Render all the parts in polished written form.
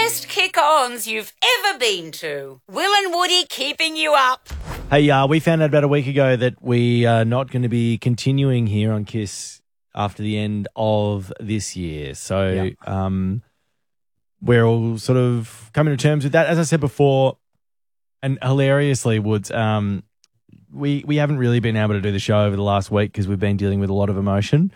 best kick-ons you've ever been to. Will and Woody keeping you up. Hey, we found out about a week ago that we are not going to be continuing here on KISS after the end of this year. So we're all sort of coming to terms with that. As I said before, and hilariously, Woods, we haven't really been able to do the show over the last week because we've been dealing with a lot of emotion.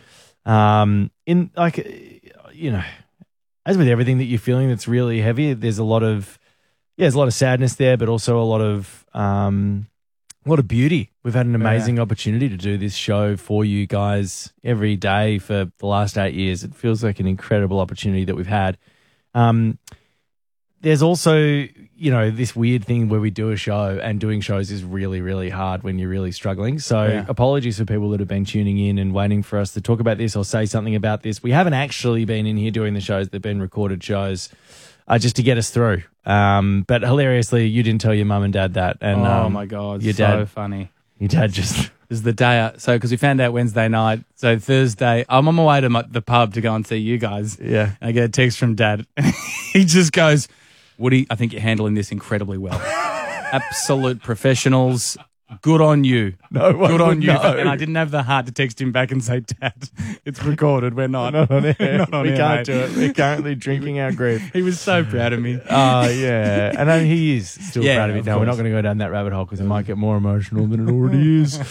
As with everything that you're feeling that's really heavy, there's a lot of sadness there, but also a lot of beauty. We've had an amazing opportunity to do this show for you guys every day for the last 8 years. It feels like an incredible opportunity that we've had. There's also, this weird thing where we do a show, and doing shows is really, really hard when you're really struggling. So apologies for people that have been tuning in and waiting for us to talk about this or say something about this. We haven't actually been in here doing the shows. They've been recorded shows just to get us through. But hilariously, you didn't tell your mum and dad that. And, oh, my God. Your so dad, funny. Your dad just... This is the day because we found out Wednesday night. So Thursday, I'm on my way to the pub to go and see you guys. Yeah. I get a text from Dad. He just goes, Woody, I think you're handling this incredibly well. Absolute professionals. Good on you. No one Good on would you. know. And I didn't have the heart to text him back and say, Dad, it's recorded. We're not. Not on air. Not on we air, can't mate. do it. We're currently drinking our grief. He was so proud of me. Yeah. And I mean, he is still Yeah, proud of it of now. We're not course. going to go down that rabbit hole because it might get more emotional than it already is.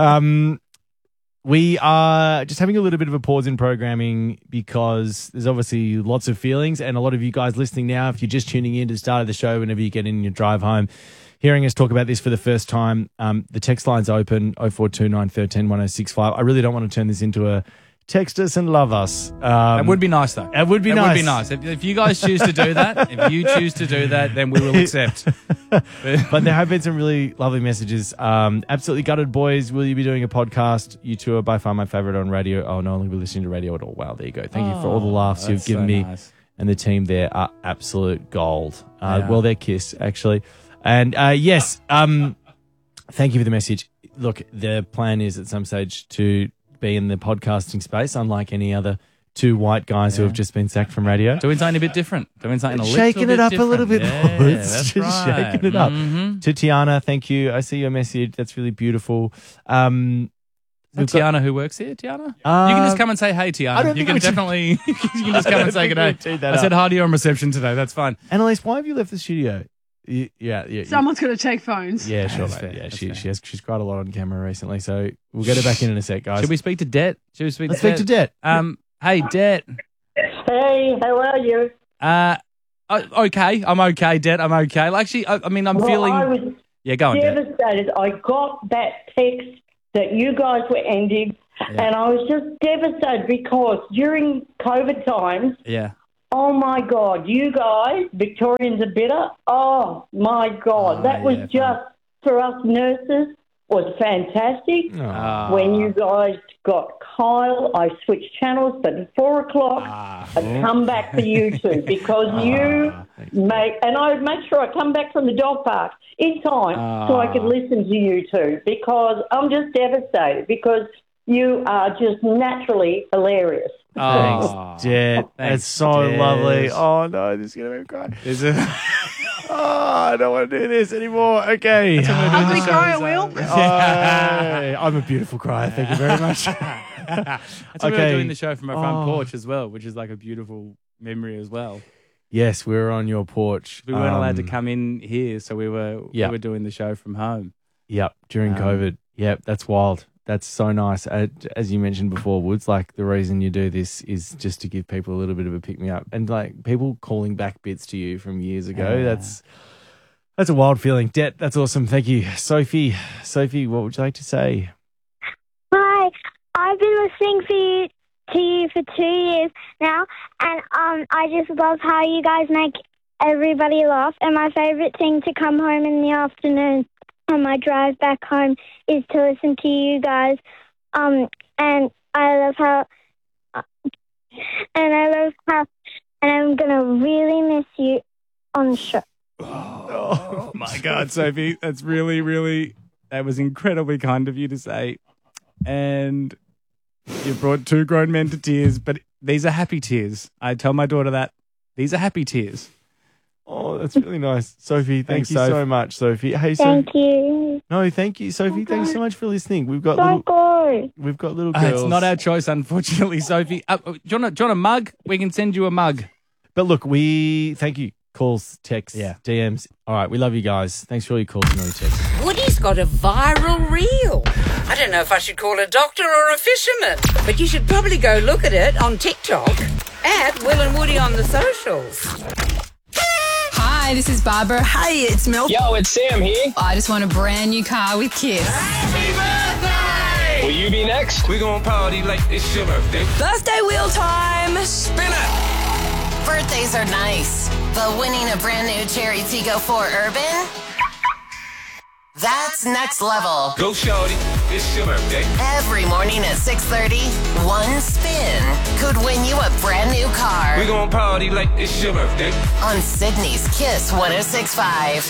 We are just having a little bit of a pause in programming because there's obviously lots of feelings, and a lot of you guys listening now, if you're just tuning in to the start of the show, whenever you get in your drive home, hearing us talk about this for the first time, the text line's open, 0429 13 1065. I really don't want to turn this into a text us and love us. It would be nice, though. It would be nice. It would be nice. If you guys choose to do that, then we will accept. But there have been some really lovely messages. Absolutely gutted, boys. Will you be doing a podcast? You two are by far my favourite on radio. Oh, no, only be listening to radio at all. Wow, there you go. Thank you for all the laughs you've given me. Nice. And the team there are absolute gold. Well, they're KISS, actually. And yes, thank you for the message. Look, the plan is at some stage to be in the podcasting space, unlike any other two white guys who have just been sacked from radio. Doing something a bit different. Doing something a little Shaking bit it up different. a little bit. Yeah, It's that's just right. shaking it up. Mm-hmm. To Tiana, thank you. I see your message. That's really beautiful. Tiana, who works here, Tiana? You can just come and say, hey, Tiana. I don't You think can we should- definitely you can just come and say think good day. we teed that I said up. hi to you on reception today. That's fine. Annalise, why have you left the studio? Yeah. Someone's going to take phones. Yeah, sure, That's mate. fair, Yeah, that's she's cried a lot on camera recently, so we'll get her back in a sec, guys. Should we speak to Det? Let's speak to Det. Hey, Det. Hey, how are you? Okay. I'm okay, Det. I'm okay. Like, actually, I mean, I'm feeling... I was Yeah, go on, Det. devastated. I got that text that you guys were ending, and I was just devastated because during COVID times, Yeah. oh my God, you guys, Victorians are bitter. Oh my God, that was just, for us nurses, was fantastic. When you guys got Kyle, I switched channels, but at 4 o'clock, I'd come back for you two because you make, and I would make sure I come back from the dog park in time so I could listen to you two because I'm just devastated because you are just naturally hilarious. Thanks, Jet. That's so Jet. lovely. Oh, no, this is going to make me cry. Is it? I don't want to do this anymore. Okay. Ugly crier, Will. I'm a beautiful crier. Thank you very much. That's why we were doing the show from our front porch as well, which is like a beautiful memory as well. Yes, we were on your porch. We weren't allowed to come in here, so we were doing the show from home. Yep, during COVID. Yep, that's wild. That's so nice. As you mentioned before, Woods, like the reason you do this is just to give people a little bit of a pick-me-up. And like people calling back bits to you from years ago, that's a wild feeling. Det, that's awesome. Thank you. Sophie, what would you like to say? Hi, I've been listening to you for 2 years now, and I just love how you guys make everybody laugh. And my favourite thing to come home in the afternoon on my drive back home is to listen to you guys. And I love how, and I'm gonna really miss you on the show. Oh my God, Sophie, that's really, really, that was incredibly kind of you to say. And you brought two grown men to tears, but these are happy tears. I tell my daughter that these are happy tears. Oh, that's really nice. Sophie, thank you Soph. so much, Sophie. Hey, Thank you. No, thank you, Sophie. Thanks so much for listening. We've got Don't go. little girls. It's not our choice, unfortunately, Sophie. Do you want a mug? We can send you a mug. But look, thank you. Calls, texts, Yeah. DMs. All right, we love you guys. Thanks for all your calls and all your texts. Woody's got a viral reel. I don't know if I should call a doctor or a fisherman, but you should probably go look at it on TikTok at Will and Woody on the socials. Hi, this is Barbara. Hey, it's Mel. Yo, it's Sam here. I just want a brand new car with Kiss. Happy birthday! Will you be next? We gon' party like it's your birthday. Birthday wheel time. Spin it! Birthdays are nice, but winning a brand new Cherry Tiggo 4 Urban? That's next level. Go shorty, it's your birthday. Every morning at 6:30, one spin could win you a brand new car. We gon' party like it's your birthday. On Sydney's Kiss 106.5.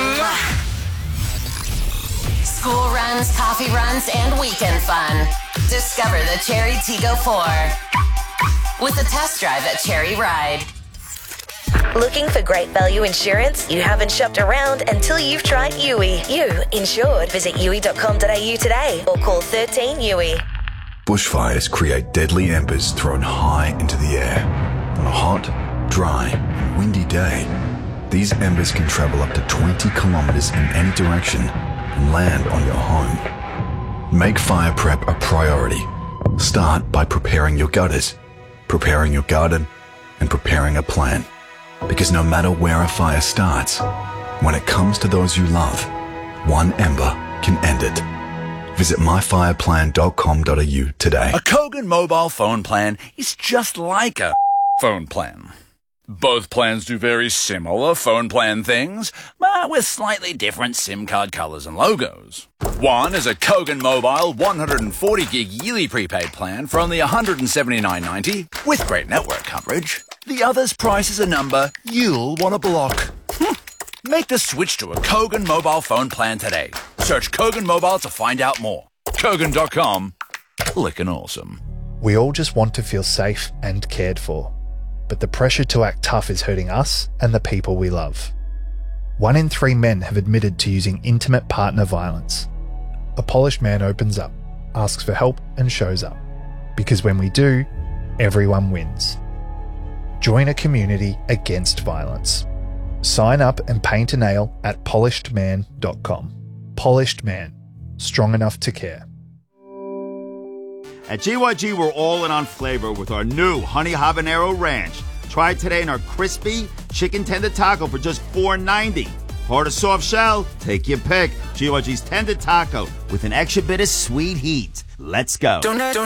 School runs, coffee runs, and weekend fun. Discover the Cherry Tiggo 4 with a test drive at Cherry Ride. Looking for great value insurance? You haven't shopped around until you've tried Yui. You insured. Visit yui.com.au today or call 13 Yui. Bushfires create deadly embers thrown high into the air. On a hot, dry, and windy day, these embers can travel up to 20 kilometers in any direction and land on your home. Make fire prep a priority. Start by preparing your gutters, preparing your garden, and preparing a plan. Because no matter where a fire starts, when it comes to those you love, one ember can end it. Visit myfireplan.com.au today. A Kogan mobile phone plan is just like a phone plan. Both plans do very similar phone plan things, but with slightly different SIM card colors and logos. One is a Kogan Mobile 140 gig yearly prepaid plan for only $179.90 with great network coverage. The other's price is a number you'll want to block. Make the switch to a Kogan mobile phone plan today. Search Kogan Mobile to find out more. Kogan.com. Lickin' awesome. We all just want to feel safe and cared for. But the pressure to act tough is hurting us and the people we love. 1 in 3 men have admitted to using intimate partner violence. A polished man opens up, asks for help and shows up. Because when we do, everyone wins. Join a community against violence. Sign up and paint a nail at polishedman.com. Polished Man. Strong enough to care. At GYG, we're all in on flavor with our new Honey Habanero Ranch. Try it today in our crispy chicken tender taco for just $4.90. Hard or soft shell? Take your pick. GYG's tender taco with an extra bit of sweet heat. Let's go.